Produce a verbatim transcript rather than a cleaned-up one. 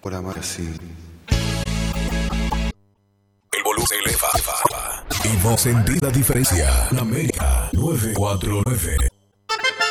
por amar así. El volumen se eleva y vos sentís la diferencia. América novecientos cuarenta y nueve.